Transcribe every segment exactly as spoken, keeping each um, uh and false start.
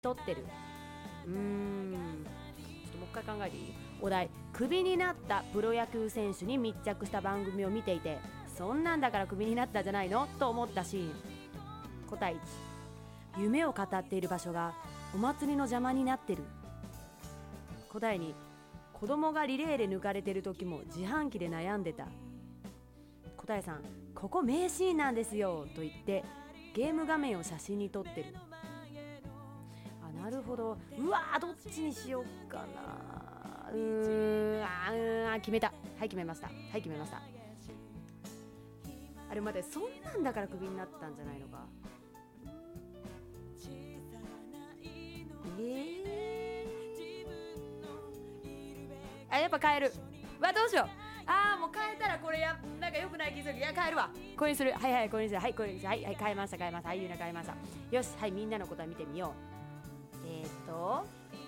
取ってる。うーんちょっともう一回考えていい？お題、クビになったプロ野球選手に密着した番組を見ていて、そんなんだからクビになったんじゃないのと思ったシーン。答えいち、夢を語っている場所がお祭りの邪魔になってる。答えに、子供がリレーで抜かれてる時も自販機で悩んでた。答えさん、ここ名シーンなんですよと言ってゲーム画面を写真に撮ってる。あ、なるほど。うわー、どっちにしようかな。うーん、あー、決めた。はい、決めました。はい、決めました。あれ待って、そんなんだからクビになったんじゃないのか。えー、あ、やっぱ変える。わ、どうしよう。あー、もう変えたらこれやなんか良くない気する。いや、変えるわ。これにする。はいはい、これにする。はい、これにする。はいはい、変えました変えました。はい、ゆうな変えました。よし、はい、みんなの答え見てみよう。えーっと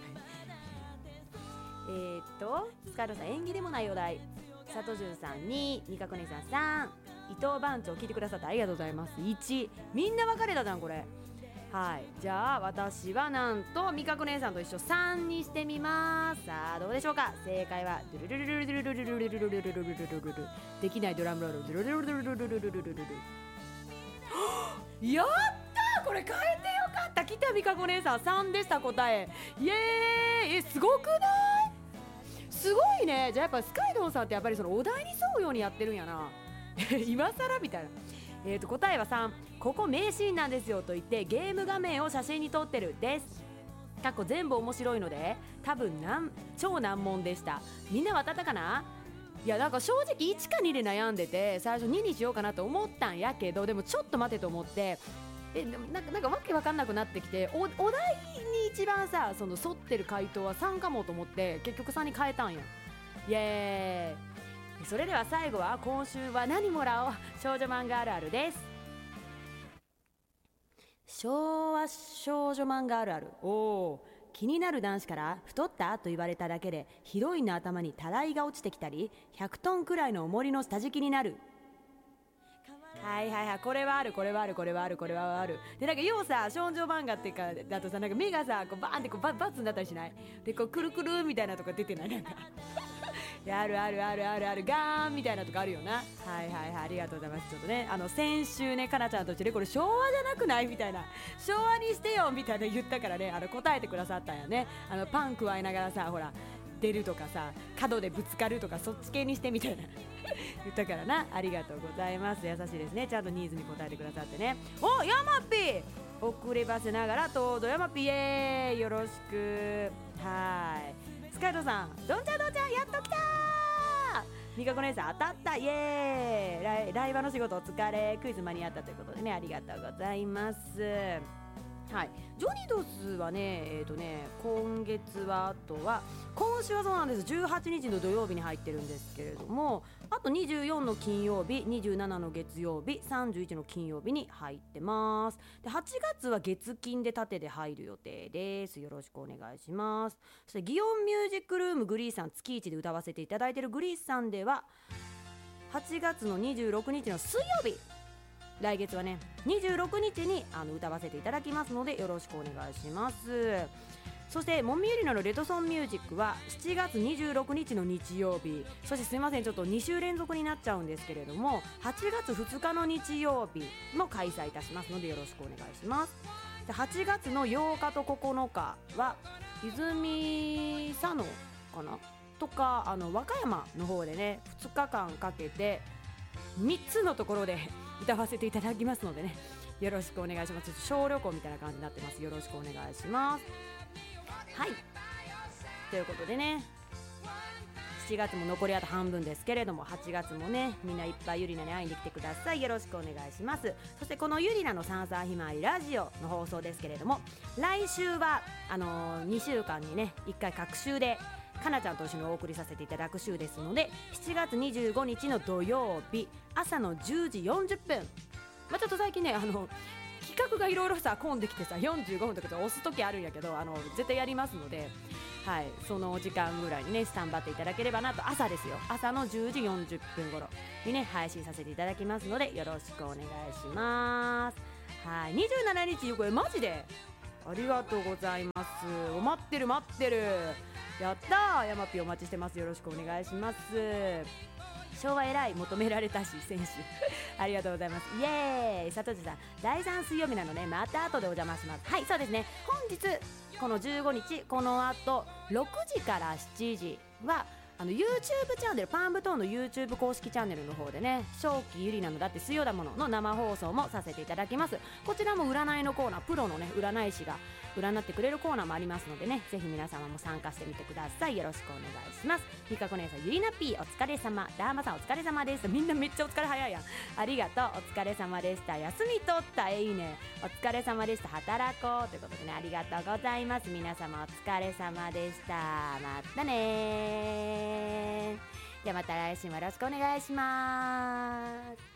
えーっとスカイドさん、縁起でもないお題。佐藤潤さんに、みかこ姉さんさん、伊藤番長聞いてくださってありがとうございます。いち、みんな分かれたじゃんこれ。はい、じゃあ私はなんとみかこ姉さんと一緒さんにしてみます。さあどうでしょうか。正解はドゥルルルルルルルルルルルルルルルルルルル、できないドラムロール、ドゥルルルルルルルルルルルル。やったー、これ変えてよかった。来た、みかこ姉さんさんでした答え。イエーイ。え、すごくない？すごいね。じゃあやっぱスカイドンさんってやっぱりそのお題に沿うようにやってるんやな。今更みたいな。えーと答えはさん、ここ名シーンなんですよと言ってゲーム画面を写真に撮ってるです。過去全部面白いので多分難超難問でした。みんなは当たったかな？いや、なんか正直いちかにで悩んでて最初ににしようかなと思ったんやけど、でもちょっと待てと思って、えでもなんかなんかわけわかんなくなってきて、 お, お題に一番さその沿ってる回答はさんかもと思って結局さんに変えたんや。イエーイ。それでは最後は今週は何もらおう、少女漫画あるあるです。昭和少女漫画あるある。おお、気になる男子から太ったと言われただけでヒロインの頭にたらいが落ちてきたりひゃくトンくらいの重りの下敷きになる。はいはいはい、これはあるこれはあるこれはあるこれはある。でなんか要さ少女漫画っていうかだとさ、なんか目がさこうバーンってこうババツになったりしない？でこうくるくるみたいなとか出てない？なんかあるあるあるあるあるガーンみたいなとかあるよな。はいはいはい、ありがとうございます。ちょっとね、あの先週ねかなちゃんとしてね、これ昭和じゃなくないみたいな、昭和にしてよみたいな言ったからね、あの答えてくださったんやね。あのパン加えながらさ、ほら出るとかさ角でぶつかるとかそっち系にしてみたいな言ったからな。ありがとうございます。優しいですね、ちゃんとニーズに応えてくださってね。お、ヤマピー遅ればせながらどうぞヤマピー、イエーイ、よろしく。はい、スカイドさん、どんちゃんどんちゃんやっと来たー。みかこ姉さん当たった、イエーイ。来来場の仕事お疲れ。クイズ間に合ったということでね、ありがとうございます。はい、ジョニドスはね、えーとね、今月はあとは今週はそうなんです、じゅうはちにちの土曜日に入ってるんですけれども、あとにじゅうよっかの金曜日、にじゅうしちの月曜日、さんじゅういちの金曜日に入ってます。ではちがつは月金で縦で入る予定です。よろしくお願いします。そして祇園ミュージックルームグリーさん月いちで歌わせていただいているグリーさんでははちがつのにじゅうろくにちの水曜日、来月はねにじゅうろくにちにあの歌わせていただきますのでよろしくお願いします。そしてもみゆりなのレトソンミュージックはしちがつにじゅうろくにちの日曜日、そしてすいませんちょっとにしゅう連続になっちゃうんですけれども、はちがつふつかの日曜日も開催いたしますのでよろしくお願いします。ではちがつのようかとここのかは泉佐野かなとか、あの和歌山の方でねふつかかんかけてみっつのところで歌わせていただきますのでね、よろしくお願いします。ちょっと小旅行みたいな感じになってます。よろしくお願いします。はい、ということでね、しちがつも残りあと半分ですけれども、はちがつもねみんないっぱいゆりなに会いに来てください。よろしくお願いします。そしてこのゆりなのさんさいひまわりラジオの放送ですけれども、来週はあのー、にしゅうかんにねいっかい隔週でかなちゃんと一緒にお送りさせていただく週ですので、しちがつにじゅうごにちの土曜日朝のじゅうじよんじゅっぷん、まあ、ちょっと最近ねあの企画がいろいろさ混んできてさよんじゅうごふんとか押す時あるんやけど、あの絶対やりますので、はい、その時間ぐらいにねスタンバっていただければなと。朝ですよ、朝のじゅうじよんじゅっぷん頃にね配信させていただきますのでよろしくお願いします。はい、にじゅうしちにちこれマジでありがとうございます。待ってる待ってる。やったー、ヤマピーお待ちしてます。よろしくお願いします。昭和偉い求められたし選手ありがとうございます。イエーイ。佐藤さん、だいさん水曜日なのね、また後でお邪魔します。はい、そうですね。本日このじゅうごにち、この後ろくじからしちじはあの YouTube チャンネル、パンブトーンの YouTube 公式チャンネルの方でね、正気ゆりなのだって水曜だものの生放送もさせていただきます。こちらも占いのコーナー、プロのね占い師が占ってくれるコーナーもありますのでね、ぜひ皆様も参加してみてください。よろしくお願いします。みかこ姉さん、ゆりなぴーお疲れ様、ダーマさんお疲れ様です。みんなめっちゃお疲れ早いやん。ありがとう、お疲れ様でした。休み取った、えいいね。お疲れ様でした。働こうということでね、ありがとうございます。皆様お疲れ様でした。またねー。ではまた来週もよろしくお願いします。